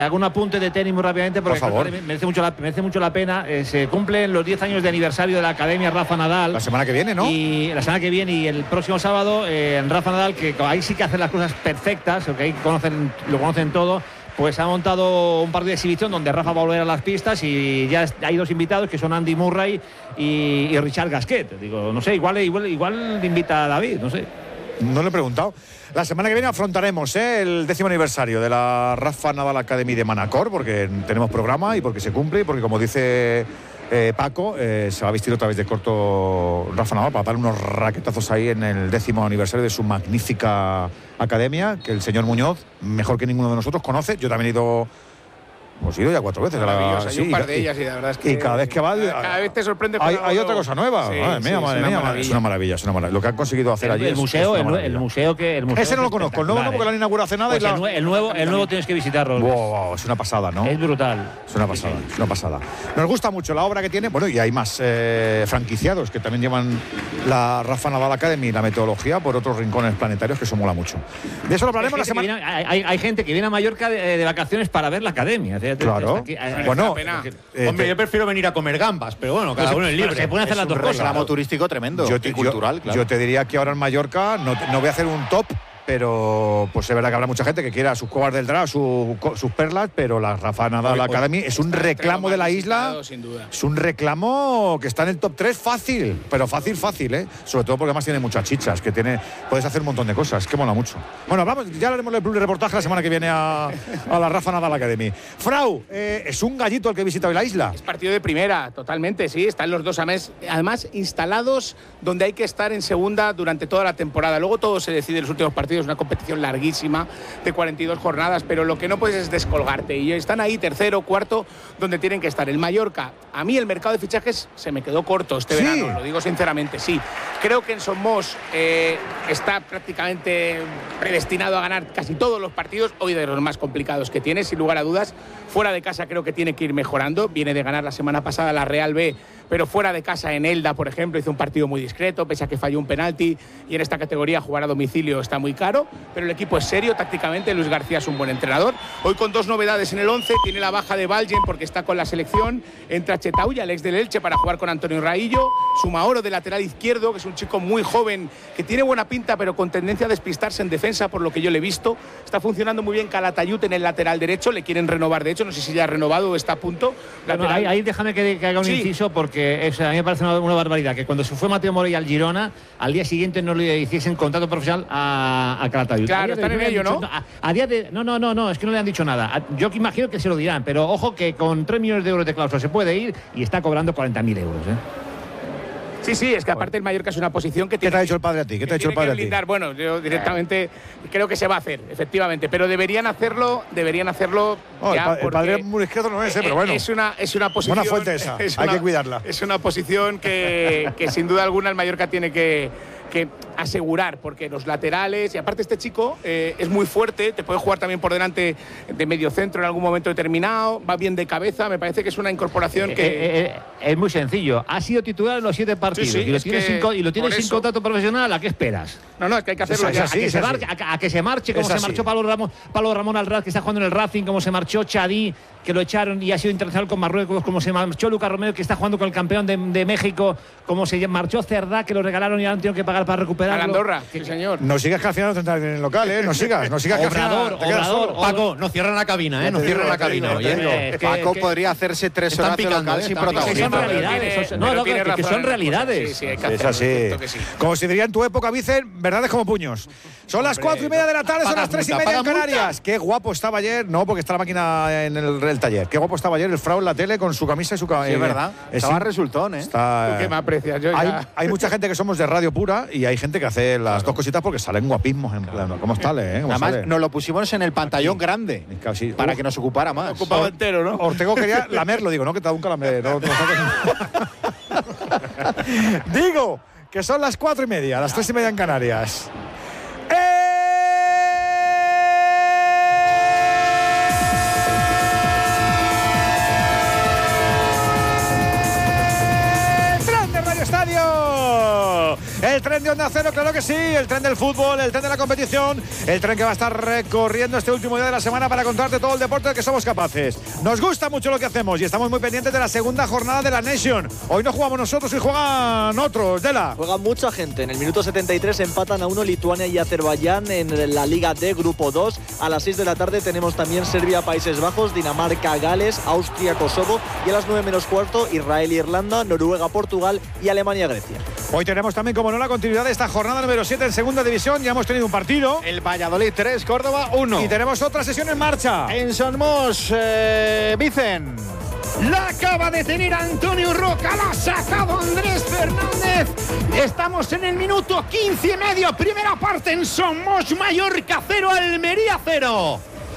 Hago un apunte de tenis muy rápidamente porque merece mucho la pena. Se cumplen los 10 años de aniversario de la Academia Rafa Nadal. La semana que viene, ¿no? Y la semana que viene y el próximo sábado, Rafa Nadal, que ahí sí que hace las cosas perfectas, que ahí lo conocen todo, pues ha montado un partido de exhibición donde Rafa va a volver a las pistas y ya hay 2 invitados que son Andy Murray y Richard Gasquet. Digo, no sé, igual invita a David, no sé. No le he preguntado. La semana que viene afrontaremos el 10º aniversario de la Rafa Nadal Academy de Manacor, porque tenemos programa y porque se cumple y porque, como dice Paco, se va a vestir otra vez de corto Rafa Nadal para dar unos raquetazos ahí en el 10º aniversario de su magnífica academia, que el señor Muñoz, mejor que ninguno de nosotros, conoce. Yo también he ido... Hemos ido ya 4 veces. Hay un par de ellas y la verdad es que... Y cada vez que va... Cada vez te sorprende... Hay otra cosa nueva. Sí, madre mía. Es una maravilla. Lo que han conseguido hacer allí el museo. Ese no lo conozco. El nuevo no, porque lo han inaugurado hace nada. Pues el nuevo tienes que visitarlo. Wow, es una pasada, ¿no? Es brutal. Es una pasada. Nos gusta mucho la obra que tiene. Bueno, y hay más franquiciados que también llevan la Rafa Nadal Academy, la metodología, por otros rincones planetarios, que eso mola mucho. De eso lo hablaremos la semana... Hay gente que viene a Mallorca de vacaciones para ver la academia. Claro. Bueno, hombre, yo prefiero venir a comer gambas, pero bueno, cada uno es libre. Se pueden hacer las dos cosas. Es un reclamo turístico tremendo y cultural, claro. Yo te diría que ahora en Mallorca no voy a hacer un top, pero pues es verdad que habrá mucha gente que quiera sus cuevas del drag, sus perlas, pero la Rafa Nadal Academy es un reclamo de la isla. Sin duda. Es un reclamo que está en el top 3 fácil, pero fácil, sobre todo porque además tiene muchas chichas, puedes hacer un montón de cosas, que mola mucho. Bueno, ya haremos el reportaje la semana que viene a la Rafa Nadal Academy. Frau, es un gallito el que visita hoy la isla. Es partido de primera, totalmente, sí, están los dos además instalados donde hay que estar en segunda durante toda la temporada. Luego todo se decide en los últimos partidos. Es una competición larguísima de 42 jornadas, pero lo que no puedes es descolgarte. Y están ahí tercero, cuarto, donde tienen que estar. El Mallorca, a mí el mercado de fichajes se me quedó corto este verano, lo digo sinceramente, sí. Creo que en Somos está prácticamente predestinado a ganar casi todos los partidos, hoy de los más complicados que tiene, sin lugar a dudas. Fuera de casa creo que tiene que ir mejorando. Viene de ganar la semana pasada la Real B, pero fuera de casa en Elda, por ejemplo, hizo un partido muy discreto, pese a que falló un penalti, y en esta categoría jugar a domicilio está muy caro, pero el equipo es serio tácticamente. Luis García es un buen entrenador. Hoy con 2 novedades en el 11, tiene la baja de Valgen porque está con la selección, entra Chetauya, el ex del Elche, para jugar con Antonio Raillo, Sumaoro de lateral izquierdo, que es un chico muy joven, que tiene buena pinta, pero con tendencia a despistarse en defensa, por lo que yo le he visto. Está funcionando muy bien Calatayud en el lateral derecho, le quieren renovar, de hecho, no sé si ya ha renovado o está a punto. Bueno, ahí déjame que haga un inciso, porque a mí me parece una barbaridad que cuando se fue Mateo Morey al Girona, al día siguiente no le hiciesen contrato profesional a Calatayud. Claro, están en ello, ¿no? A día de... No, es que no le han dicho nada. Yo imagino que se lo dirán, pero ojo que con 3 millones de euros de cláusula se puede ir y está cobrando 40.000 euros, Sí, es que aparte el Mallorca es una posición que tiene... ¿Qué te ha dicho el padre a ti? Bueno, yo directamente creo que se va a hacer, efectivamente, pero deberían hacerlo ya, el padre muy izquierdo no es, pero bueno. Es una posición... Buena fuente esa, hay que cuidarla. Es una posición que sin duda alguna el Mallorca tiene que asegurar, porque los laterales, y aparte este chico es muy fuerte, te puede jugar también por delante de medio centro en algún momento determinado, va bien de cabeza, me parece que es una incorporación que... Es muy sencillo, ha sido titular en los 7 partidos, sí, y lo tienes sin contrato profesional, ¿a qué esperas? No, es que hay que hacerlo ya. A que se marche, como se marchó Pablo Ramón al Racing, que está jugando en el Racing, como se marchó Chadí, que lo echaron y ha sido internacional con Marruecos, como se marchó Lucas Romero, que está jugando con el campeón de México, como se marchó Cerdá, que lo regalaron y ahora han tenido que pagar para recuperarlo. A Andorra, sí señor. No sigas que al final no tendrás en el local, no sigas que Obrador. Paco, no cierran la cabina, no cierran la cabina. Paco podría hacerse 3 horas de local sin protagonismo. Son realidades, que son realidades. Sí, es así. Como se diría en tu época, Vicen, verdades como puños. Son las 4:30 de la tarde, son las 3:30 en Canarias. Qué guapo estaba ayer, no, porque está la máquina en el taller. Qué guapo estaba ayer el Frau en la tele con su camisa y su cabeza. Sí, es verdad. Estaba resultón, ¿Tú qué me aprecias? Hay mucha gente que somos de radio pura y hay gente que hace las dos cositas porque salen guapismos en plano. ¿Cómo sale, Además, nos lo pusimos en el pantallón grande para que nos ocupara más. Ocupaba entero, ¿no? Ortego quería lamerlo, digo, no, que te da un calambre. Digo que son las 4:30, las 3:30 en Canarias. El tren de Onda Cero, claro que sí. El tren del fútbol, el tren de la competición. El tren que va a estar recorriendo este último día de la semana para contarte todo el deporte del que somos capaces. Nos gusta mucho lo que hacemos y estamos muy pendientes de la segunda jornada de la Nation. Hoy no jugamos nosotros y juegan otros. Dela. Juega mucha gente. En el minuto 73 empatan a 1 Lituania y Azerbaiyán en la Liga D, Grupo 2. A las 6 de la tarde tenemos también Serbia, Países Bajos, Dinamarca, Gales, Austria, Kosovo. Y a las 9 menos cuarto, Israel, Irlanda, Noruega, Portugal y Alemania, Grecia. Hoy tenemos también, como no, la continuidad de esta jornada número 7 en segunda división. Ya hemos tenido un partido. El Valladolid 3, Córdoba 1. Y tenemos otra sesión en marcha. En Somos, Vicen. La acaba de tener Antonio Roca, la ha sacado Andrés Fernández. Estamos en el minuto 15:30, primera parte en Somos, Mallorca 0, Almería 0.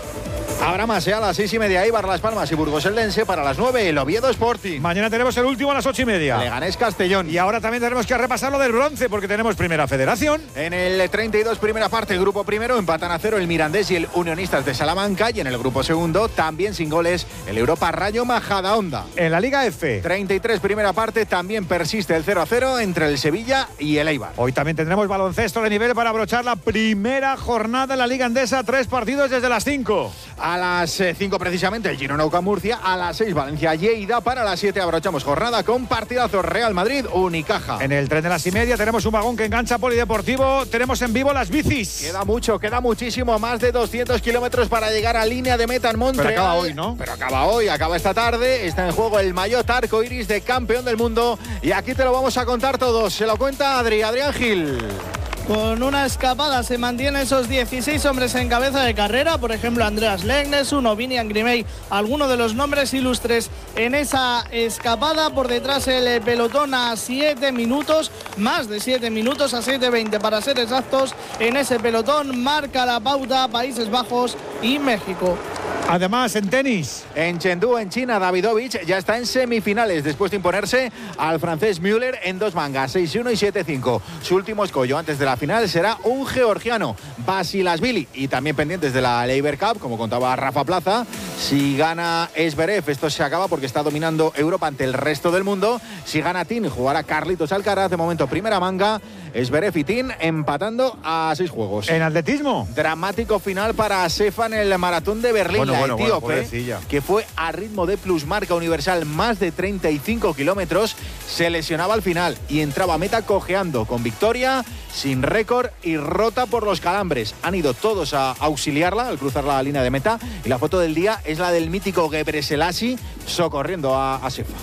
Habrá más, a las 6:30 Eibar, Las Palmas y Burgos Eldense. Para las 9 el Oviedo Sporting. Mañana tenemos el último a las 8:30. Leganés Castellón. Y ahora también tenemos que repasar lo del bronce porque tenemos Primera Federación. En el 32 primera parte, el grupo primero, empatan a 0 el Mirandés y el Unionistas de Salamanca. Y en el grupo segundo, también sin goles, el Europa Rayo Majadahonda. En la Liga F. 33 primera parte, también persiste el 0-0 entre el Sevilla y el Eibar. Hoy también tendremos baloncesto de nivel para abrochar la primera jornada en la Liga Endesa. 3 partidos desde las 5. A las 5 precisamente el Girona UCAM Murcia, a las 6 Valencia Lleida, para las 7 abrochamos jornada con partidazo Real Madrid Unicaja. En el tren de las 6:30 tenemos un vagón que engancha Polideportivo, tenemos en vivo las bicis. Queda mucho, queda muchísimo, más de 200 kilómetros para llegar a línea de meta en Montreal. Pero acaba hoy, ¿no? Pero acaba hoy, acaba esta tarde, está en juego el maillot arcoiris de campeón del mundo y aquí te lo vamos a contar todos, se lo cuenta Adrián Gil. Con una escapada se mantienen esos 16 hombres en cabeza de carrera, por ejemplo Andreas Legnes, Vinian Grimey, algunos de los nombres ilustres en esa escapada. Por detrás el pelotón a 7 minutos, más de 7 minutos, a 7:20 para ser exactos. En ese pelotón marca la pauta Países Bajos y México. Además, en tenis. En Chengdu, en China, Davidovich ya está en semifinales después de imponerse al francés Müller en 2 mangas, 6-1 y 7-5. Su último escollo antes de la final será un georgiano, Basilashvili. Y también pendientes de la Laver Cup, como contaba Rafa Plaza. Si gana Zverev, esto se acaba porque está dominando Europa ante el resto del mundo. Si gana Tin, jugará Carlitos Alcaraz. De momento, primera manga. Zverev y Tin empatando a 6 juegos. En atletismo. Dramático final para Sefa en el maratón de Berlín. La etíope, que fue a ritmo de plusmarca universal más de 35 kilómetros, se lesionaba al final y entraba a meta cojeando, con victoria, sin récord y rota por los calambres. Han ido todos a auxiliarla al cruzar la línea de meta y la foto del día es la del mítico Gebrselassie socorriendo a Sefa.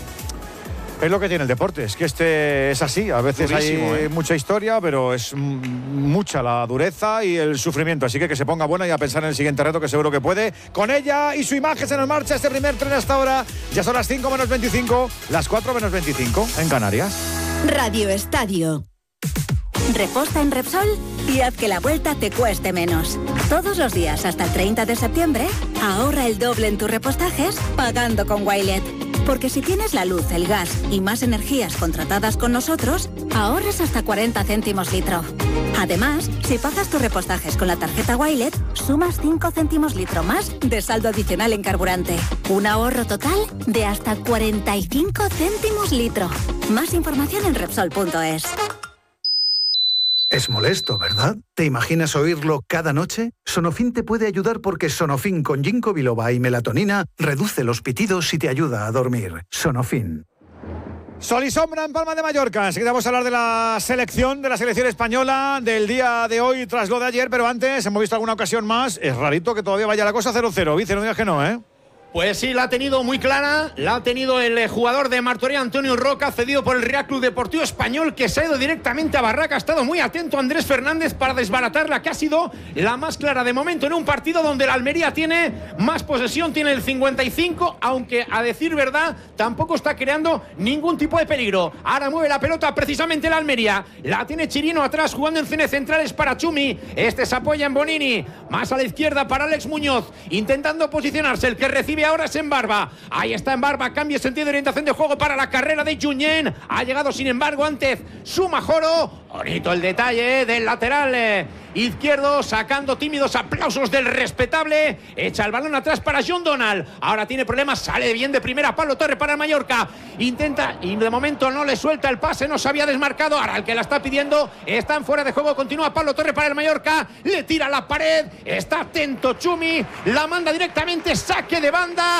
Es lo que tiene el deporte, es que este es así. A veces durísimo, hay mucha historia, pero es mucha la dureza y el sufrimiento. Así que se ponga buena y a pensar en el siguiente reto, que seguro que puede. Con ella y su imagen se nos marcha este primer tren hasta ahora. Ya son las 5 menos 25, las 4 menos 25 en Canarias. Radio Estadio. Reposta en Repsol y haz que la vuelta te cueste menos. Todos los días hasta el 30 de septiembre, ahorra el doble en tus repostajes pagando con Wilet. Porque si tienes la luz, el gas y más energías contratadas con nosotros, ahorras hasta 40 céntimos litro. Además, si pagas tus repostajes con la tarjeta Wilet, sumas 5 céntimos litro más de saldo adicional en carburante. Un ahorro total de hasta 45 céntimos litro. Más información en Repsol.es. Es molesto, ¿verdad? ¿Te imaginas oírlo cada noche? Sonofin te puede ayudar porque Sonofin con ginkgo biloba y melatonina reduce los pitidos y te ayuda a dormir. Sonofin. Sol y sombra en Palma de Mallorca. Enseguida vamos a hablar de la selección española del día de hoy tras lo de ayer, pero antes hemos visto alguna ocasión más. Es rarito que todavía vaya la cosa 0-0. Vice, no digas que no, ¿eh? Pues sí, la ha tenido muy clara, la ha tenido el jugador de Martorell, Antonio Roca, cedido por el Real Club Deportivo Español, que se ha ido directamente a Barraca. Ha estado muy atento Andrés Fernández para desbaratar la que ha sido la más clara de momento en un partido donde la Almería tiene más posesión, tiene el 55, aunque a decir verdad tampoco está creando ningún tipo de peligro. Ahora mueve la pelota precisamente la Almería, la tiene Chirino atrás jugando en cine centrales para Chumi, este se apoya en Bonini, más a la izquierda para Alex Muñoz, intentando posicionarse, el que recibe ahora es Embarba, ahí está Embarba, cambio de sentido de orientación de juego para la carrera de Junyent, ha llegado sin embargo antes Sumajoro, bonito el detalle del lateral izquierdo, sacando tímidos aplausos del respetable. Echa el balón atrás para John Donald. Ahora tiene problemas, sale bien de primera Pablo Torre para el Mallorca. Intenta y de momento no le suelta el pase, no se había desmarcado. Ahora el que la está pidiendo, están fuera de juego. Continúa Pablo Torre para el Mallorca. Le tira a la pared, está atento Chumi, la manda directamente, saque de banda.